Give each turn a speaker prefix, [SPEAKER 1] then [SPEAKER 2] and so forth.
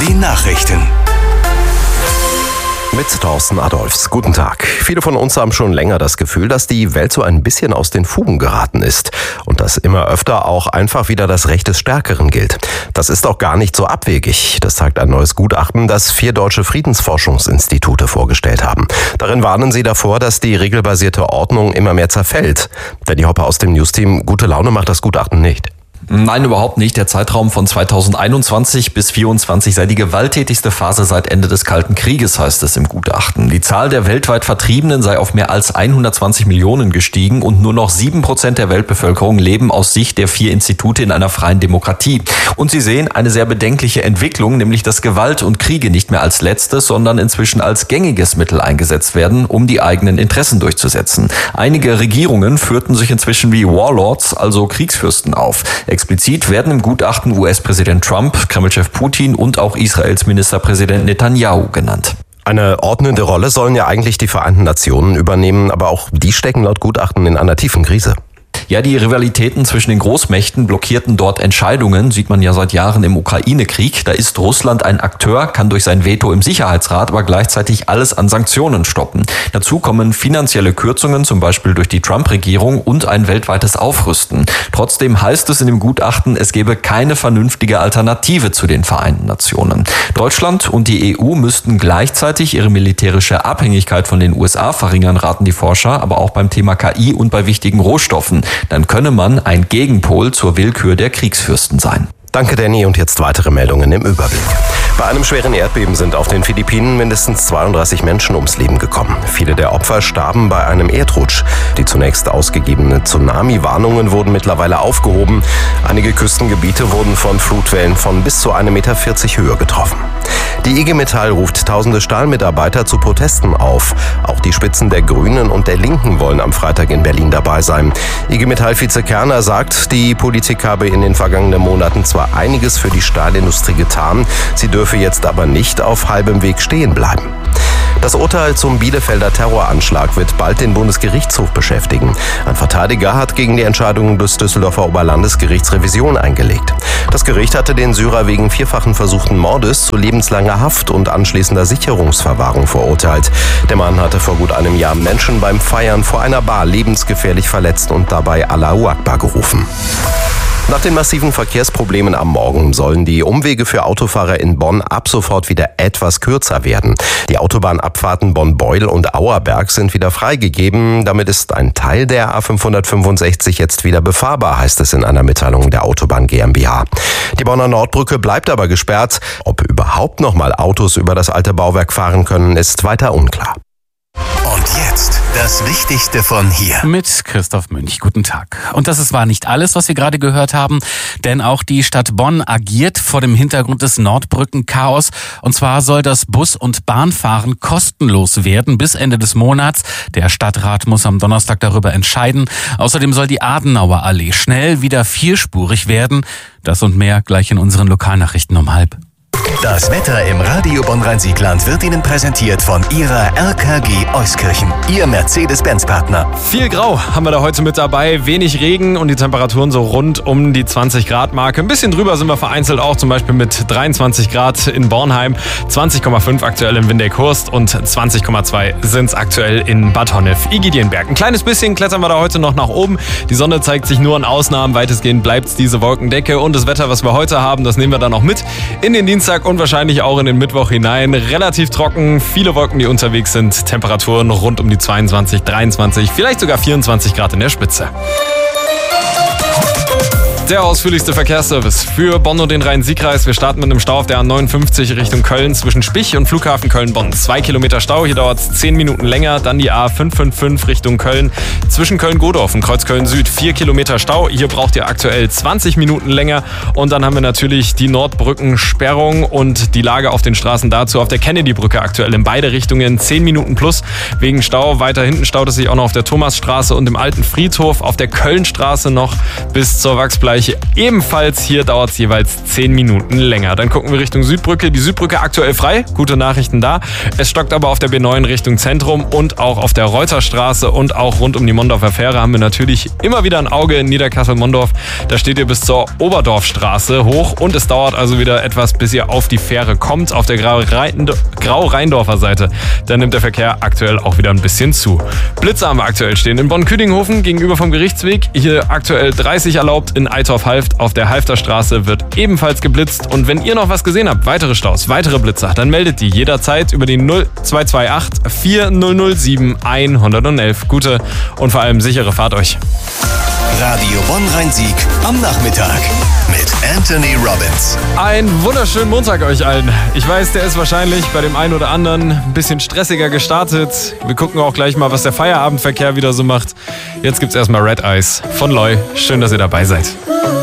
[SPEAKER 1] Die Nachrichten.
[SPEAKER 2] Mit Thorsten Adolfs. Guten Tag. Viele von uns haben schon länger das Gefühl, dass die Welt so ein bisschen aus den Fugen geraten ist und dass immer öfter auch einfach wieder das Recht des Stärkeren gilt. Das ist auch gar nicht so abwegig. Das zeigt ein neues Gutachten, das 4 deutsche Friedensforschungsinstitute vorgestellt haben. Darin warnen sie davor, dass die regelbasierte Ordnung immer mehr zerfällt. Danny Hoppe aus dem News-Team. Gute Laune macht das Gutachten nicht.
[SPEAKER 3] Nein, überhaupt nicht. Der Zeitraum von 2021 bis 2024 sei die gewalttätigste Phase seit Ende des Kalten Krieges, heißt es im Gutachten. Die Zahl der weltweit Vertriebenen sei auf mehr als 120 Millionen gestiegen und nur noch 7% der Weltbevölkerung leben aus Sicht der 4 Institute in einer freien Demokratie. Und sie sehen eine sehr bedenkliche Entwicklung, nämlich dass Gewalt und Kriege nicht mehr als letztes, sondern inzwischen als gängiges Mittel eingesetzt werden, um die eigenen Interessen durchzusetzen. Einige Regierungen führten sich inzwischen wie Warlords, also Kriegsfürsten, auf. Explizit werden im Gutachten US-Präsident Trump, Kremlchef Putin und auch Israels Ministerpräsident Netanyahu genannt.
[SPEAKER 2] Eine ordnende Rolle sollen ja eigentlich die Vereinten Nationen übernehmen, aber auch die stecken laut Gutachten in einer tiefen Krise.
[SPEAKER 3] Ja, die Rivalitäten zwischen den Großmächten blockierten dort Entscheidungen, sieht man ja seit Jahren im Ukraine-Krieg. Da ist Russland ein Akteur, kann durch sein Veto im Sicherheitsrat aber gleichzeitig alles an Sanktionen stoppen. Dazu kommen finanzielle Kürzungen, zum Beispiel durch die Trump-Regierung, und ein weltweites Aufrüsten. Trotzdem heißt es in dem Gutachten, es gebe keine vernünftige Alternative zu den Vereinten Nationen. Deutschland und die EU müssten gleichzeitig ihre militärische Abhängigkeit von den USA verringern, raten die Forscher, aber auch beim Thema KI und bei wichtigen Rohstoffen. Dann könne man ein Gegenpol zur Willkür der Kriegsfürsten sein.
[SPEAKER 2] Danke, Danny. Und jetzt weitere Meldungen im Überblick. Bei einem schweren Erdbeben sind auf den Philippinen mindestens 32 Menschen ums Leben gekommen. Viele der Opfer starben bei einem Erdrutsch. Die zunächst ausgegebenen Tsunami-Warnungen wurden mittlerweile aufgehoben. Einige Küstengebiete wurden von Flutwellen von bis zu 1,40 Meter Höhe getroffen. Die IG Metall ruft tausende Stahlmitarbeiter zu Protesten auf. Auch die Spitzen der Grünen und der Linken wollen am Freitag in Berlin dabei sein. IG Metall-Vize Kerner sagt, die Politik habe in den vergangenen Monaten zwar einiges für die Stahlindustrie getan, sie dürfe jetzt aber nicht auf halbem Weg stehen bleiben. Das Urteil zum Bielefelder Terroranschlag wird bald den Bundesgerichtshof beschäftigen. Ein Verteidiger hat gegen die Entscheidung des Düsseldorfer Oberlandesgerichts Revision eingelegt. Das Gericht hatte den Syrer wegen 4-fachen versuchten Mordes zu lebenslanger Haft und anschließender Sicherungsverwahrung verurteilt. Der Mann hatte vor gut einem Jahr Menschen beim Feiern vor einer Bar lebensgefährlich verletzt und dabei Allahu Akbar gerufen. Nach den massiven Verkehrsproblemen am Morgen sollen die Umwege für Autofahrer in Bonn ab sofort wieder etwas kürzer werden. Die Autobahnabfahrten Bonn-Beuel und Auerberg sind wieder freigegeben. Damit ist ein Teil der A565 jetzt wieder befahrbar, heißt es in einer Mitteilung der Autobahn GmbH. Die Bonner Nordbrücke bleibt aber gesperrt. Ob überhaupt noch mal Autos über das alte Bauwerk fahren können, ist weiter unklar.
[SPEAKER 1] Und jetzt das Wichtigste von hier.
[SPEAKER 4] Mit Christoph Münch. Guten Tag. Und das war nicht alles, was wir gerade gehört haben, denn auch die Stadt Bonn agiert vor dem Hintergrund des Nordbrücken-Chaos. Und zwar soll das Bus- und Bahnfahren kostenlos werden bis Ende des Monats. Der Stadtrat muss am Donnerstag darüber entscheiden. Außerdem soll die Adenauer Allee schnell wieder vierspurig werden. Das und mehr gleich in unseren Lokalnachrichten um 12:30.
[SPEAKER 1] Das Wetter im Radio Bonn-Rhein-Sieg-Land wird Ihnen präsentiert von Ihrer RKG Euskirchen, Ihr Mercedes-Benz-Partner.
[SPEAKER 5] Viel Grau haben wir da heute mit dabei, wenig Regen und die Temperaturen so rund um die 20-Grad-Marke. Ein bisschen drüber sind wir vereinzelt auch, zum Beispiel mit 23 Grad in Bornheim, 20,5 aktuell in Windeck-Hurst und 20,2 sind es aktuell in Bad Honnef-Igidienberg. Ein kleines bisschen klettern wir da heute noch nach oben. Die Sonne zeigt sich nur in Ausnahmen, weitestgehend bleibt es diese Wolkendecke und das Wetter, was wir heute haben, das nehmen wir dann noch mit in den Dienstag und wahrscheinlich auch in den Mittwoch hinein. Relativ trocken, viele Wolken, die unterwegs sind. Temperaturen rund um die 22, 23, vielleicht sogar 24 Grad in der Spitze. Der ausführlichste Verkehrsservice für Bonn und den Rhein-Sieg-Kreis. Wir starten mit einem Stau auf der A59 Richtung Köln zwischen Spich und Flughafen Köln-Bonn. 2 Kilometer Stau, hier dauert es 10 Minuten länger. Dann die A555 Richtung Köln zwischen Köln-Godorf und Kreuzköln-Süd. 4 Kilometer Stau, hier braucht ihr aktuell 20 Minuten länger. Und dann haben wir natürlich die Nordbrückensperrung und die Lage auf den Straßen dazu. Auf der Kennedy-Brücke aktuell in beide Richtungen 10 Minuten plus wegen Stau. Weiter hinten staut es sich auch noch auf der Thomasstraße und im Alten Friedhof. Auf der Kölnstraße noch bis zur Wachsbleiche euch ebenfalls. Hier dauert es jeweils 10 Minuten länger. Dann gucken wir Richtung Südbrücke. Die Südbrücke aktuell frei. Gute Nachrichten da. Es stockt aber auf der B9 Richtung Zentrum und auch auf der Reuterstraße und auch rund um die Mondorfer Fähre haben wir natürlich immer wieder ein Auge in Niederkassel-Mondorf. Da steht ihr bis zur Oberdorfstraße hoch und es dauert also wieder etwas, bis ihr auf die Fähre kommt. Auf der Grau-Rheindorfer Seite. Da nimmt der Verkehr aktuell auch wieder ein bisschen zu. Blitze haben wir aktuell stehen in Bonn-Küdinghofen gegenüber vom Gerichtsweg. Hier aktuell 30 erlaubt. In Eitorf-Halft auf der Halfterstraße wird ebenfalls geblitzt. Und wenn ihr noch was gesehen habt, weitere Staus, weitere Blitzer, dann meldet die jederzeit über die 0228 4007 111. Gute und vor allem sichere Fahrt euch.
[SPEAKER 1] Radio Bonn-Rhein-Sieg am Nachmittag mit Anthony Robbins.
[SPEAKER 5] Einen wunderschönen Montag euch allen. Ich weiß, der ist wahrscheinlich bei dem einen oder anderen ein bisschen stressiger gestartet. Wir gucken auch gleich mal, was der Feierabendverkehr wieder so macht. Jetzt gibt's erstmal Red Eyes von Loy. Schön, dass ihr dabei seid.